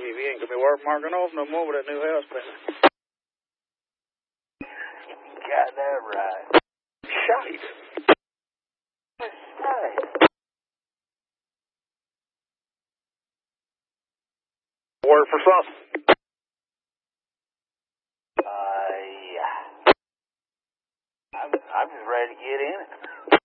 if you ain't gonna be worth marking off no more with that new house painter. Got that right. Shite. Hey. Word for something. Yeah. I'm just ready to get in it.